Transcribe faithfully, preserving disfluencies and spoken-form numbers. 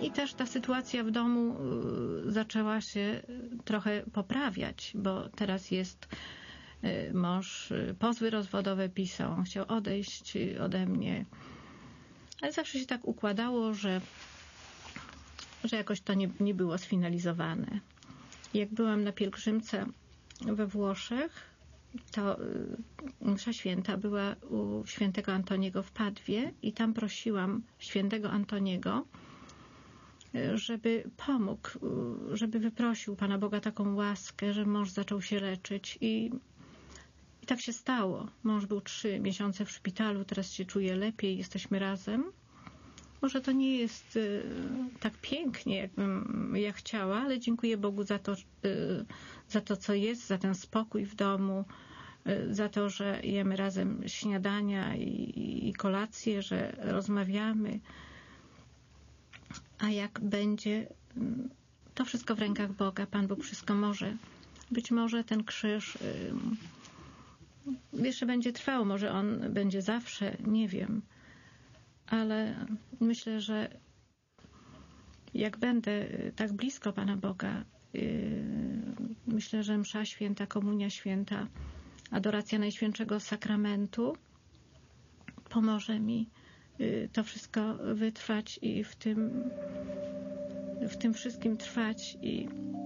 I też ta sytuacja w domu zaczęła się trochę poprawiać, bo teraz jest mąż, pozwy rozwodowe pisał, on chciał odejść ode mnie. Ale zawsze się tak układało, że, że jakoś to nie, nie było sfinalizowane. Jak byłam na pielgrzymce we Włoszech, to msza święta była u świętego Antoniego w Padwie i tam prosiłam świętego Antoniego, żeby pomógł, żeby wyprosił Pana Boga taką łaskę, że mąż zaczął się leczyć i, i tak się stało. Mąż był trzy miesiące w szpitalu, teraz się czuje lepiej, jesteśmy razem. Może to nie jest y, tak pięknie, jakbym ja chciała, ale dziękuję Bogu za to, y, za to, co jest, za ten spokój w domu, y, za to, że jemy razem śniadania i, i kolację, że rozmawiamy. A jak będzie, to wszystko w rękach Boga. Pan Bóg wszystko może. Być może ten krzyż y, jeszcze będzie trwał, może on będzie zawsze, nie wiem. Ale myślę, że jak będę tak blisko Pana Boga, myślę, że msza święta, komunia święta, adoracja Najświętszego Sakramentu pomoże mi to wszystko wytrwać i w tym, w tym wszystkim trwać i